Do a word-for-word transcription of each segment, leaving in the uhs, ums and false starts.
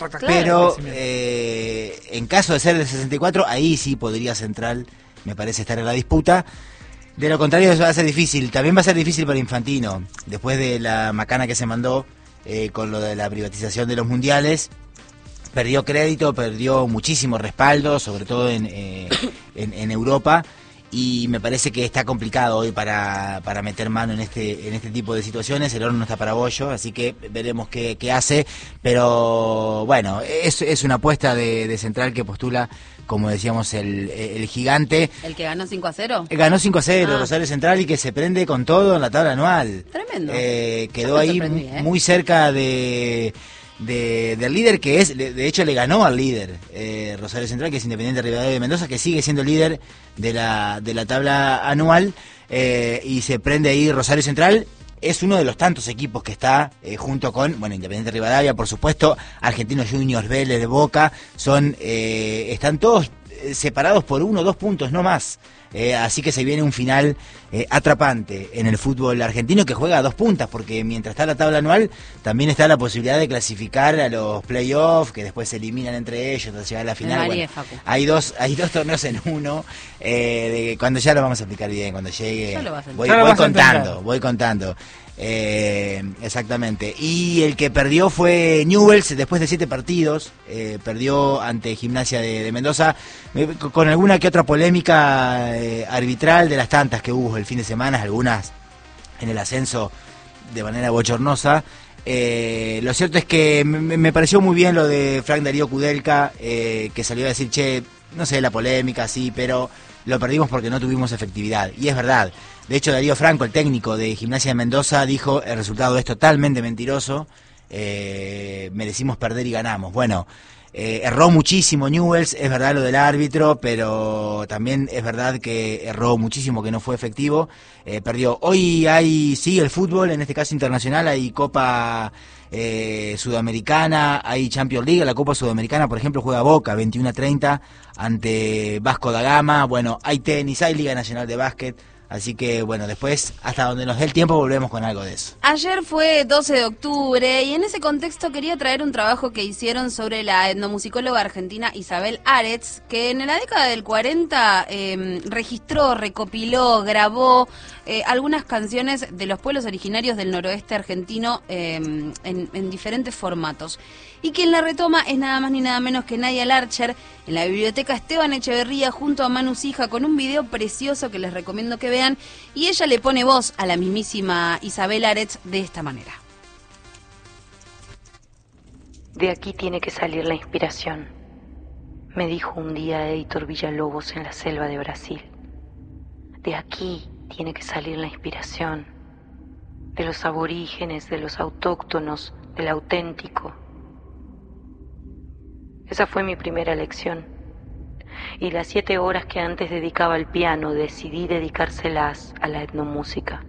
Pero eh, en caso de ser de sesenta y cuatro, ahí sí podría Central, me parece, estar en la disputa. De lo contrario, eso va a ser difícil. También va a ser difícil para Infantino, después de la macana que se mandó eh, con lo de la privatización de los mundiales. Perdió crédito, perdió muchísimo respaldo, sobre todo en, eh, en, en Europa. Y me parece que está complicado hoy para, para meter mano en este en este tipo de situaciones. El horno no está para bollo, así que veremos qué, qué hace. Pero bueno, es, es una apuesta de, de Central que postula, como decíamos, el, el gigante. ¿El que ganó cinco a cero? Ganó cinco a cero, Ah. Rosario Central, y que se prende con todo en la tabla anual. Tremendo. Eh, quedó Yo me ahí sorprendí, ¿eh? muy cerca de... De, del líder, que es, de hecho le ganó al líder eh, Rosario Central, que es Independiente Rivadavia de Mendoza, que sigue siendo líder de la, de la tabla anual, eh, y se prende ahí Rosario Central. Es uno de los tantos equipos que está eh, junto con, bueno, Independiente Rivadavia, por supuesto, Argentinos Juniors, Vélez, de Boca, son eh, están todos eh, separados por uno o dos puntos, no más. Eh, así que se viene un final eh, atrapante en el fútbol argentino, que juega a dos puntas, porque mientras está la tabla anual, también está la posibilidad de clasificar a los playoffs, que después se eliminan entre ellos hasta llegar a la final. Bueno, hay dos hay dos torneos en uno, eh, de, cuando ya lo vamos a explicar bien, cuando llegue, voy, voy contando, voy contando. Eh, exactamente. Y el que perdió fue Newell's después de siete partidos, eh, perdió ante Gimnasia de, de Mendoza, eh, con alguna que otra polémica eh, arbitral de las tantas que hubo el fin de semana, algunas en el ascenso de manera bochornosa. Eh, lo cierto es que me, me pareció muy bien lo de Frank Darío Kudelka, eh, que salió a decir, che, no sé, la polémica, sí, pero lo perdimos porque no tuvimos efectividad. Y es verdad. De hecho, Darío Franco, el técnico de Gimnasia de Mendoza, dijo, el resultado es totalmente mentiroso, eh, merecimos perder y ganamos. Bueno, eh, erró muchísimo Newell's, es verdad lo del árbitro, pero también es verdad que erró muchísimo, que no fue efectivo, eh, perdió. Hoy hay, sí, el fútbol, en este caso internacional, hay Copa eh, Sudamericana, hay Champions League. La Copa Sudamericana, por ejemplo, juega Boca veintiuno a treinta ante Vasco da Gama. Bueno, hay tenis, hay Liga Nacional de Básquet. Así que, bueno, después, hasta donde nos dé el tiempo, volvemos con algo de eso. Ayer fue doce de octubre y en ese contexto quería traer un trabajo que hicieron sobre la etnomusicóloga argentina Isabel Aretz, que en la década del cuarenta eh, registró, recopiló, grabó eh, algunas canciones de los pueblos originarios del noroeste argentino eh, en, en diferentes formatos. Y quien la retoma es nada más ni nada menos que Nadia Larcher en la biblioteca Esteban Echeverría junto a Manu Sija, con un video precioso que les recomiendo que vean, y ella le pone voz a la mismísima Isabel Aretz de esta manera. De aquí tiene que salir la inspiración, me dijo un día Heitor Villalobos en la selva de Brasil. De aquí tiene que salir la inspiración, de los aborígenes, de los autóctonos, del auténtico. Esa fue mi primera lección, y las siete horas que antes dedicaba al piano decidí dedicárselas a la etnomúsica.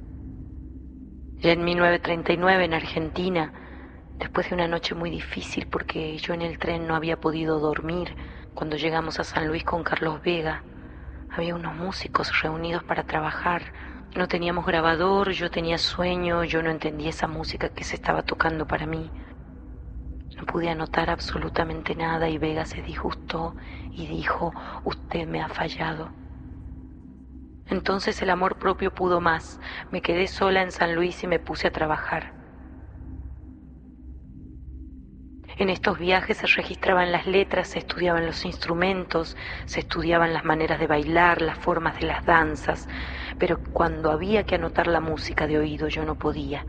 Ya en mil novecientos treinta y nueve, en Argentina, después de una noche muy difícil porque yo en el tren no había podido dormir, cuando llegamos a San Luis con Carlos Vega, había unos músicos reunidos para trabajar. No teníamos grabador, yo tenía sueño, yo no entendía esa música que se estaba tocando para mí. No pude anotar absolutamente nada y Vega se disgustó y dijo, usted me ha fallado. Entonces el amor propio pudo más. Me quedé sola en San Luis y me puse a trabajar. En estos viajes se registraban las letras, se estudiaban los instrumentos, se estudiaban las maneras de bailar, las formas de las danzas, pero cuando había que anotar la música de oído yo no podía.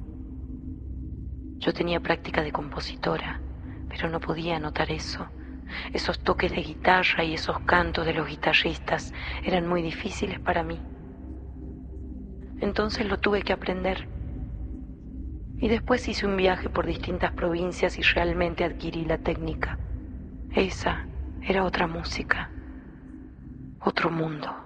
Yo tenía práctica de compositora, pero no podía anotar eso. Esos toques de guitarra y esos cantos de los guitarristas eran muy difíciles para mí. Entonces lo tuve que aprender. Y después hice un viaje por distintas provincias y realmente adquirí la técnica. Esa era otra música, otro mundo.